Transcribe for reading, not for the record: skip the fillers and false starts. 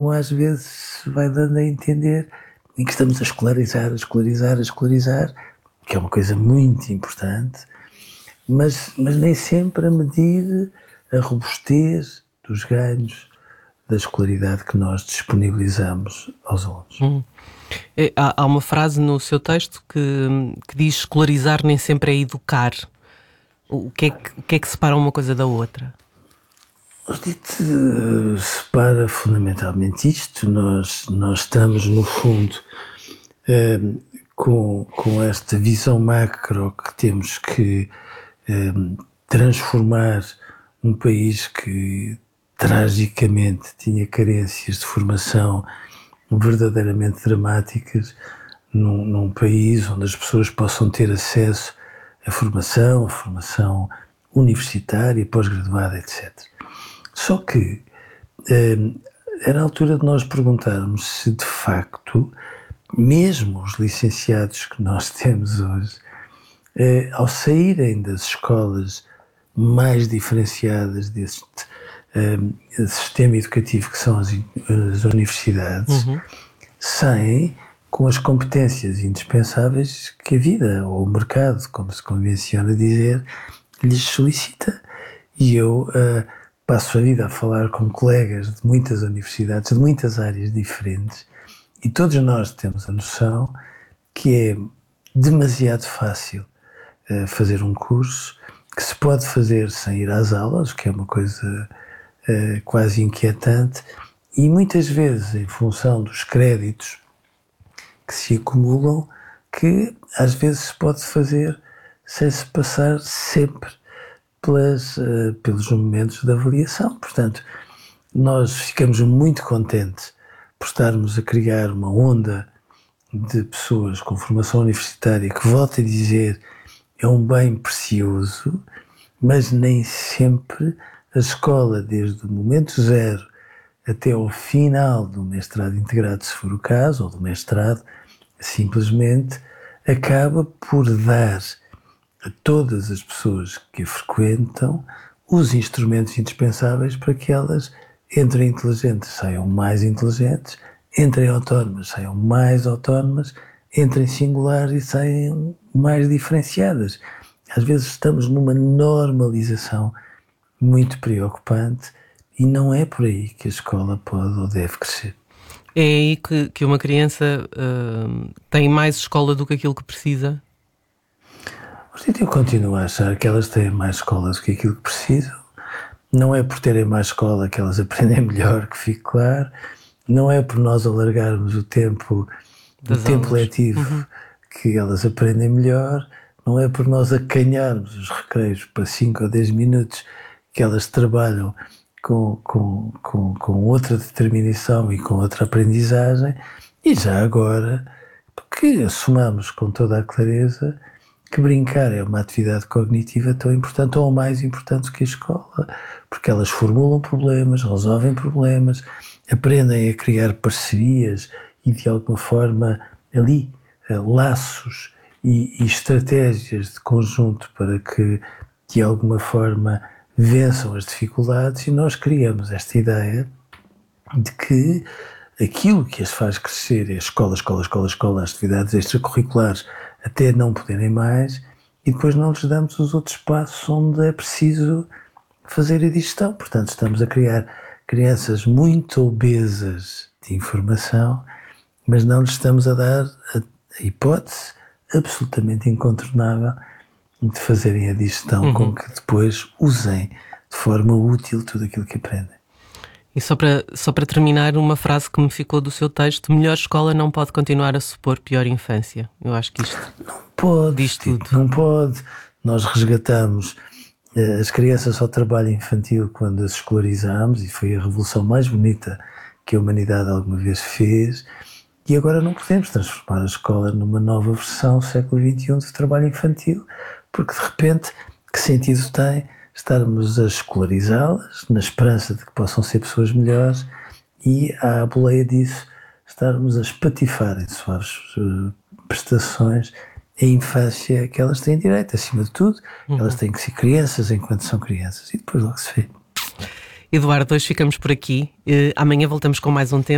como às vezes vai dando a entender, em que estamos a escolarizar, que é uma coisa muito importante, mas nem sempre a medir a robustez dos ganhos da escolaridade que nós disponibilizamos aos alunos. Há uma frase no seu texto que diz: escolarizar nem sempre é educar. O que é que separa uma coisa da outra? O DIT separa fundamentalmente isto. Nós estamos, no fundo, com esta visão macro que temos que transformar um país que tragicamente tinha carências de formação verdadeiramente dramáticas, num país onde as pessoas possam ter acesso à formação universitária, pós-graduada, etc. Só que era a altura de nós perguntarmos se de facto, mesmo os licenciados que nós temos hoje, ao saírem das escolas mais diferenciadas deste sistema educativo que são as universidades, saem com as competências indispensáveis que a vida, ou o mercado, como se convenciona dizer, lhes solicita. E eu passo a vida a falar com colegas de muitas universidades, de muitas áreas diferentes, e todos nós temos a noção que é demasiado fácil fazer um curso, que se pode fazer sem ir às aulas, que é uma coisa quase inquietante, e muitas vezes em função dos créditos que se acumulam, que às vezes se pode fazer sem se passar sempre pelos momentos de avaliação. Portanto, nós ficamos muito contentes por estarmos a criar uma onda de pessoas com formação universitária que, volto a dizer, é um bem precioso, mas nem sempre a escola, desde o momento zero até ao final do mestrado integrado, se for o caso, ou do mestrado, simplesmente acaba por dar a todas as pessoas que a frequentam os instrumentos indispensáveis para que elas entrem inteligentes, saiam mais inteligentes, entrem autónomas, saiam mais autónomas, entrem singulares e saiam mais diferenciadas. Às vezes estamos numa normalização muito preocupante e não é por aí que a escola pode ou deve crescer. É aí que uma criança tem mais escola do que aquilo que precisa? Eu continuo a achar que elas têm mais escola do que aquilo que precisam. Não é por terem mais escola que elas aprendem melhor, que fique claro. Não é por nós alargarmos o tempo letivo que elas aprendem melhor. Não é por nós acanharmos os recreios para 5 ou 10 minutos que elas trabalham com outra determinação e com outra aprendizagem. E já agora, que assumamos com toda a clareza que brincar é uma atividade cognitiva tão importante ou mais importante que a escola, porque elas formulam problemas, resolvem problemas, aprendem a criar parcerias e de alguma forma ali laços e estratégias de conjunto para que de alguma forma vençam as dificuldades, e nós criamos esta ideia de que aquilo que as faz crescer é escola, as atividades extracurriculares até não poderem mais, e depois não lhes damos os outros passos onde é preciso fazer a digestão. Portanto, estamos a criar crianças muito obesas de informação, mas não lhes estamos a dar a hipótese absolutamente incontornável de fazerem a digestão com que depois usem de forma útil tudo aquilo que aprendem. E só para terminar, uma frase que me ficou do seu texto: melhor escola não pode continuar a supor pior infância. Eu acho que isto não pode, diz tudo. Não pode. Nós resgatamos as crianças ao trabalho infantil quando as escolarizamos, e foi a revolução mais bonita que a humanidade alguma vez fez, e agora não podemos transformar a escola numa nova versão século XXI de trabalho infantil, porque de repente que sentido tem estarmos a escolarizá-las na esperança de que possam ser pessoas melhores e, à boleia disso, estarmos a espatifar em suaves prestações a infância que elas têm direito. Acima de tudo, elas têm que ser crianças enquanto são crianças, e depois logo se vê. Eduardo, hoje ficamos por aqui. Amanhã voltamos com mais um tema.